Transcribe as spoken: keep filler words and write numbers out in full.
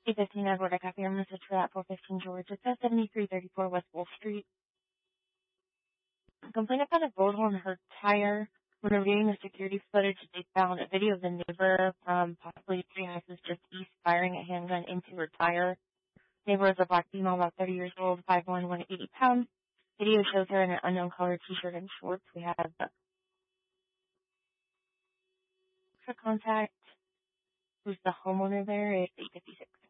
eight fifteen Edward, I got your message for that four fifteen George. It's at seventy-three thirty-four West Wolf Street. Complainant found a bullet hole in her tire. When reviewing the security footage, they found a video of the neighbor from possibly three houses just east firing a handgun into her tire. Neighbor is a black female, about thirty years old, five one, one hundred eighty pounds. Video shows her in an unknown color t-shirt and shorts. We have for contact. Who's the homeowner there? It's eight fifty-six.